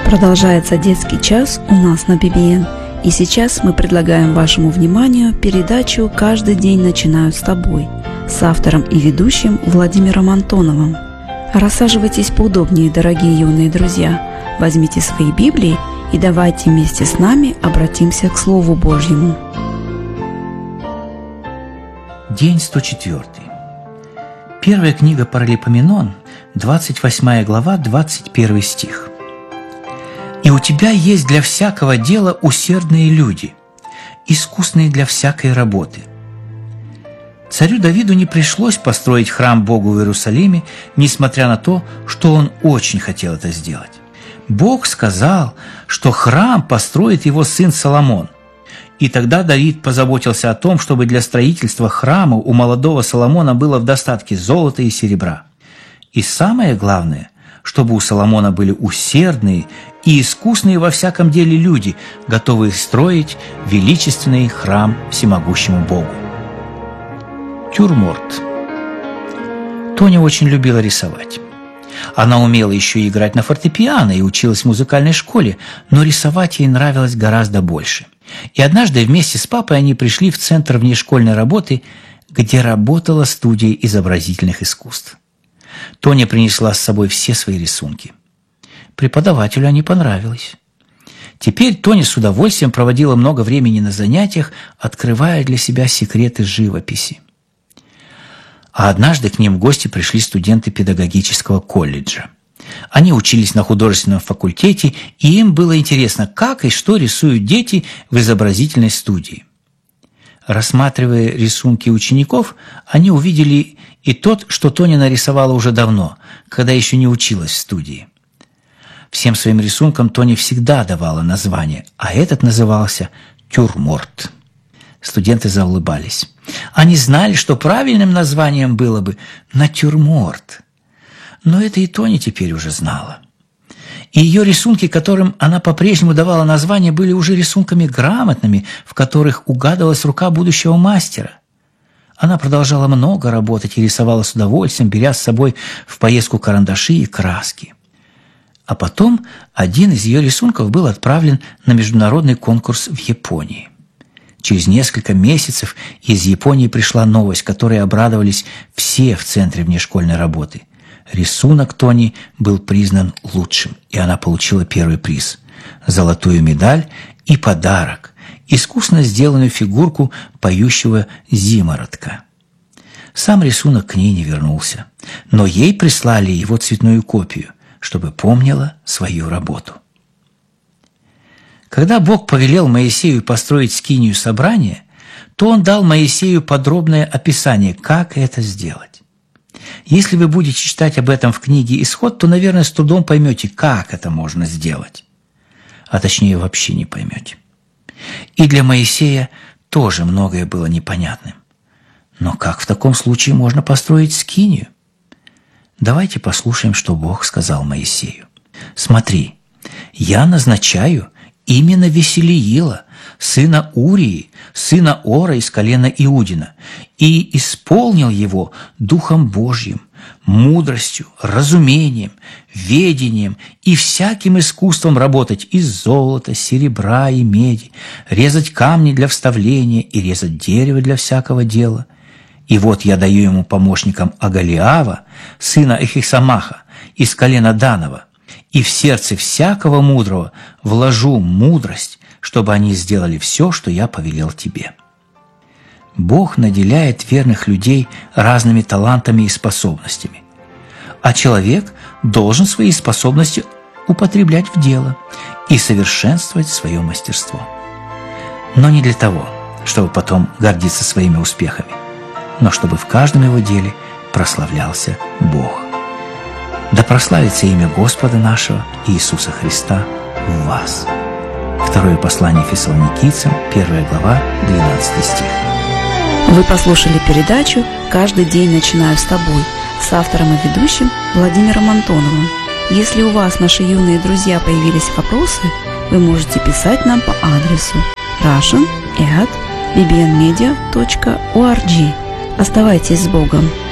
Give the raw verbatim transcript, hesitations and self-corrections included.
Продолжается детский час у нас на би би эн. И сейчас мы предлагаем вашему вниманию передачу «Каждый день начинаю с тобой» с автором и ведущим Владимиром Антоновым. Рассаживайтесь поудобнее, дорогие юные друзья. Возьмите свои Библии и давайте вместе с нами обратимся к Слову Божьему. День сто четвёртый. Первая книга Паралипоменон, двадцать восьмая глава, двадцать первый стих. «И у тебя есть для всякого дела усердные люди, искусные для всякой работы». Царю Давиду не пришлось построить храм Богу в Иерусалиме, несмотря на то, что он очень хотел это сделать. Бог сказал, что храм построит его сын Соломон. И тогда Давид позаботился о том, чтобы для строительства храма у молодого Соломона было в достатке золота и серебра. И самое главное, чтобы у Соломона были усердные и искусные во всяком деле люди, готовые строить величественный храм всемогущему Богу. Тюрморт. Тоня очень любила рисовать. Она умела еще и играть на фортепиано и училась в музыкальной школе, но рисовать ей нравилось гораздо больше. И однажды вместе с папой они пришли в Центр внешкольной работы, где работала студия изобразительных искусств. Тоня принесла с собой все свои рисунки. Преподавателю они понравились. Теперь Тоня с удовольствием проводила много времени на занятиях, открывая для себя секреты живописи. А однажды к ним в гости пришли студенты педагогического колледжа. Они учились на художественном факультете, и им было интересно, как и что рисуют дети в изобразительной студии. Рассматривая рисунки учеников, они увидели и тот, что Тоня нарисовала уже давно, когда еще не училась в студии. Всем своим рисункам Тоня всегда давала название, а этот назывался «Тюрморт». Студенты заулыбались. Они знали, что правильным названием было бы «Натюрморт». Но это и Тоня теперь уже знала. И ее рисунки, которым она по-прежнему давала название, были уже рисунками грамотными, в которых угадывалась рука будущего мастера. Она продолжала много работать и рисовала с удовольствием, беря с собой в поездку карандаши и краски. А потом один из ее рисунков был отправлен на международный конкурс в Японии. Через несколько месяцев из Японии пришла новость, которой обрадовались все в Центре внешкольной работы. Рисунок Тони был признан лучшим, и она получила первый приз – золотую медаль и подарок – искусно сделанную фигурку поющего зимородка. Сам рисунок к ней не вернулся, но ей прислали его цветную копию, чтобы помнила свою работу. Когда Бог повелел Моисею построить скинию собрания, то Он дал Моисею подробное описание, как это сделать. Если вы будете читать об этом в книге «Исход», то, наверное, с трудом поймете, как это можно сделать. А точнее, вообще не поймете. И для Моисея тоже многое было непонятным. Но как в таком случае можно построить скинию? Давайте послушаем, что Бог сказал Моисею. «Смотри, я назначаю именно Веселиила, сына Урии, сына Ора из колена Иудина, и исполнил его Духом Божьим, мудростью, разумением, ведением и всяким искусством работать из золота, серебра и меди, резать камни для вставления и резать дерево для всякого дела. И вот я даю ему помощникам Агалиава, сына Эхисамаха, из колена Данова, и в сердце всякого мудрого вложу мудрость, чтобы они сделали все, что я повелел тебе». Бог наделяет верных людей разными талантами и способностями, а человек должен свои способности употреблять в дело и совершенствовать свое мастерство. Но не для того, чтобы потом гордиться своими успехами, но чтобы в каждом его деле прославлялся Бог. Да прославится имя Господа нашего Иисуса Христа в вас. Второе послание Фессалоникийцам, первая глава, двенадцатый стих. Вы послушали передачу «Каждый день начинаю с тобой» с автором и ведущим Владимиром Антоновым. Если у вас, наши юные друзья, появились вопросы, вы можете писать нам по адресу russian at b b n media dot org. Оставайтесь с Богом!